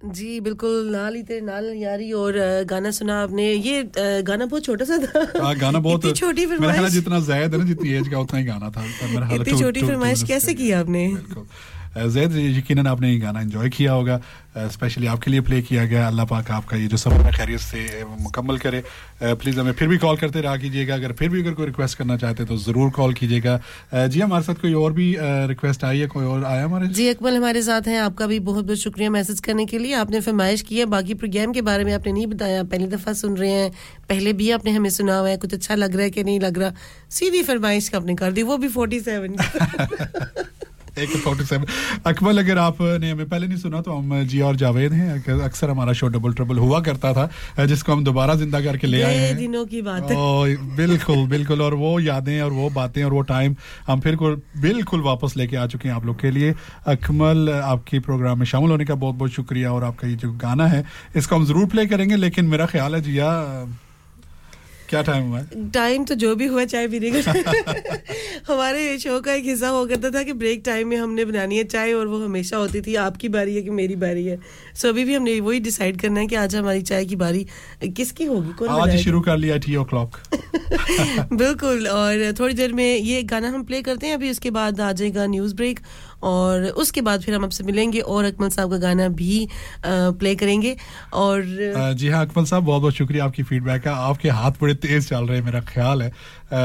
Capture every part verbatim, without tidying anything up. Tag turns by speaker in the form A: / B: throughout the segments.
A: जी बिल्कुल, नाल ही थे नाल यारी और गाना सुना आपने। ये गाना बहुत छोटा सा था।
B: हां, गाना बहुत
A: छोटी फरमाइश,
B: मेरा ख्याल जितना ज़ायद है ना, जितनी एज का उतना ही गाना था। मेरा हाल
A: इतनी छोटी फरमाइश कैसे की आपने?
B: बिल्कुल ज़ैद, यकीनन आपने ये गाना एंजॉय किया होगा, स्पेशली आपके लिए प्ले किया गया। अल्लाह पाक आपका ये जो सफर है खैरियत से मुकम्मल करे। प्लीज़ हमें फिर भी कॉल करते रहा कीजिएगा, अगर फिर भी अगर कोई रिक्वेस्ट करना चाहते तो ज़रूर कॉल कीजिएगा। जी हमारे साथ कोई और भी रिक्वेस्ट आई है, कोई और आया हमारे?
A: जी अकमल हमारे साथ हैं, आपका भी बहुत बहुत शुक्रिया मैसेज करने के लिए। आपने फरमाइश की है, बाकी प्रोग्राम के बारे में आपने नहीं बताया, पहली दफ़ा सुन रहे हैं, पहले भी आपने हमें सुना हुआ है, कुछ अच्छा लग रहा है कि नहीं लग रहा, सीधी फरमाइश आपने कर दी, वो भी सैंतालीस
B: एक सैंतालीस। अकमल, अगर आपने हमें पहले नहीं सुना तो हम जी और जावेद हैं, अक्सर हमारा शो डबल ट्रबल हुआ करता था जिसको हम दोबारा जिंदा करके ले आए हैं।
A: दिनों की बात है।
B: बिल्कुल बिल्कुल, और वो यादें और वो बातें और वो टाइम हम फिर को बिल्कुल वापस लेके आ चुके हैं आप लोग के लिए। अकमल, आपके प्रोग्राम में शामिल होने का बहुत बहुत शुक्रिया, और आपका ये जो गाना है इसको हम जरूर प्ले करेंगे, लेकिन मेरा ख्याल है जिया क्या टाइम हुआ है?
A: टाइम तो जो भी हुआ चाय पीने का हमारे शो का एक हिस्सा हो करता था कि ब्रेक टाइम में हमने बनानी है चाय, और वो हमेशा होती थी आपकी बारी है कि मेरी बारी है। सो अभी भी हमने वही डिसाइड करना है कि आज हमारी चाय की बारी किसकी होगी, कौन
B: आज शुरू कर लिया टी ओ क्लॉक।
A: बिल्कुल, और थोड़ी देर में ये गाना हम प्ले करते हैं, अभी उसके बाद आ जाएगा न्यूज़ ब्रेक, और उसके बाद फिर हम आपसे मिलेंगे और अकमल साहब का गाना भी प्ले करेंगे। और
B: जी हाँ अकमल साहब, बहुत बहुत शुक्रिया आपकी फीडबैक का। आपके हाथ बड़े तेज चल रहे हैं मेरा ख्याल है।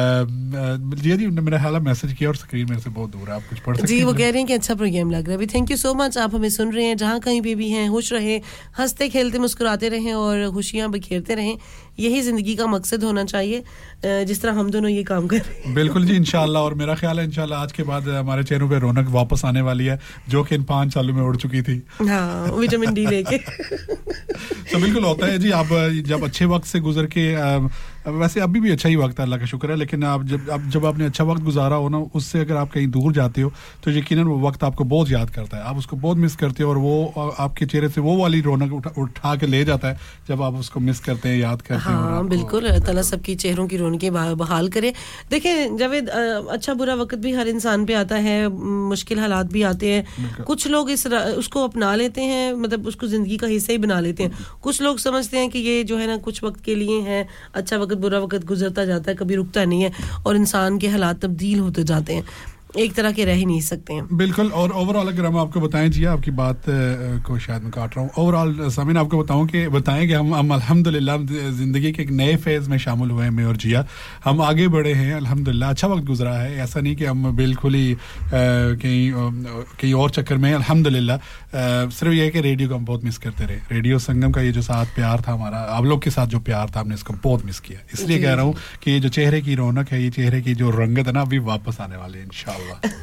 B: जी जी मेरा ख्याल है मैसेज किया और स्क्रीन मेरे से बहुत दूर है, आप कुछ पढ़ सकते
A: जी
B: हैं?
A: वो कह रहे हैं कि अच्छा प्रोग्राम लग रहा है। थैंक यू सो मच, आप हमें सुन रहे हैं जहाँ कहीं पे भी हैं, खुश रहें, हंसते खेलते मुस्कुराते रहें और खुशियाँ बिखेरते रहें, यही जिंदगी का मकसद होना चाहिए, जिस तरह हम दोनों ये काम कर रहे हैं।
B: बिल्कुल जी इंशाल्लाह, और मेरा ख्याल है इंशाल्लाह आज के बाद हमारे चेहरों पे रौनक वापस आने वाली है जो कि इन पाँच सालों में उड़ चुकी थी।
A: हाँ, विटामिन डी लेके।
B: तो बिल्कुल होता है जी, आप जब अच्छे वक्त से गुजर के, वैसे अभी भी अच्छा ही वक्त है अल्लाह का शुक्र है, लेकिन आप जब आप जब आपने अच्छा वक्त गुजारा हो ना, उससे अगर आप कहीं दूर जाते हो तो यकीनन वो वक्त आपको बहुत याद करता है, आप उसको बहुत मिस करते हो, और वो आपके चेहरे से वो वाली रौनक उठा, उठा के ले जाता है जब आप उसको मिस करते हैं, याद करते हैं।
A: हाँ बिल्कुल, अल्लाह ताला सबकी चेहरों की रौनकें बहाल करे। देखें जावेद, अच्छा बुरा वक्त भी हर इंसान पे आता है, मुश्किल हालात भी आते हैं, कुछ लोग इस उसको अपना लेते हैं, मतलब उसको जिंदगी का हिस्सा ही बना लेते हैं, कुछ लोग समझते हैं कि ये जो है ना कुछ वक्त के लिए है, अच्छा वक्त बुरा वक्त गुजरता जाता है, कभी रुकता नहीं है, और इंसान के हालात तब्दील होते जाते हैं, एक तरह के रह ही नहीं सकते हैं।
B: बिल्कुल, और ओवरऑल अगर हम आपको बताएं जी, आपकी बात को शायद मैं काट रहा हूँ, ओवरऑल सामिन आपको बताऊं कि बताएं कि हम हम अल्हम्दुलिल्लाह ज़िंदगी के एक नए फेज़ में शामिल हुए हैं, मैं और जिया हम आगे बढ़े हैं अल्हम्दुलिल्लाह, अच्छा वक्त गुजरा है, ऐसा नहीं कि हम बिल्कुल ही कहीं कहीं और चक्कर में, अल्हम्दुलिल्लाह सिर्फ ये है कि रेडियो को हम बहुत मिस करते रहे, रेडियो संगम का ये जो साथ प्यार था हमारा, आप लोग के साथ जो प्यार था, हमने इसको बहुत मिस किया, इसलिए कह रहा हूँ कि ये जो चेहरे की रौनक है, ये चेहरे की जो रंगत है ना, अभी वापस आने वाली है इंशाल्लाह।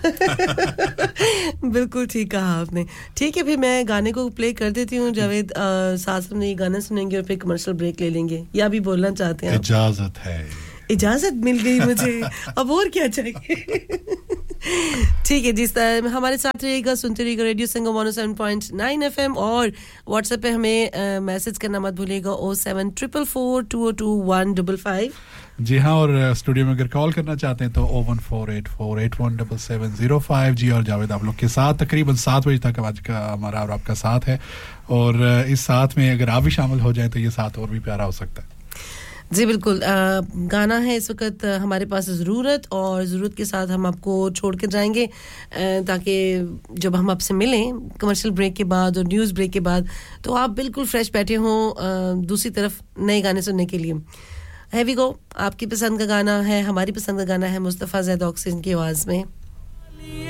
A: बिल्कुल ठीक कहा आपने। ठीक है, फिर मैं गाने को प्ले कर देती हूँ जावेद, साथ में ये गाना सुनेंगे और फिर कमर्शियल ब्रेक ले लेंगे, या भी बोलना चाहते हैं?
B: इजाजत है,
A: इजाजत मिल गई मुझे, अब और क्या चाहिए। ठीक है जी, हमारे साथ रहिएगा, सुनते रहिएगा रेडियो संगम one O seven point nine FM, और व्हाट्सएप पे हमें मैसेज करना मत भूलिएगा O seven four four two O two one five five.
B: जी हाँ, और स्टूडियो में अगर कॉल करना चाहते हैं तो ओ one four eight four eight one seven seven zero five. जी और जावेद आप लोग के साथ तकरीबन सात बजे तक आज का हमारा और आपका साथ है, और इस साथ में अगर आप भी शामिल हो जाएं तो ये साथ और भी प्यारा हो सकता है।
A: जी बिल्कुल, आ, गाना है इस वक्त हमारे पास ज़रूरत, और ज़रूरत के साथ हम आपको छोड़ कर जाएंगे, ताकि जब हम आपसे मिलें कमर्शियल ब्रेक के बाद और न्यूज़ ब्रेक के बाद तो आप बिल्कुल फ्रेश बैठे हों दूसरी तरफ नए गाने सुनने के लिए। है वी गो, आपकी पसंद का गाना है, हमारी पसंद का गाना है, मुस्तफ़ा ज़ैद ऑक्सीजन की आवाज़ में।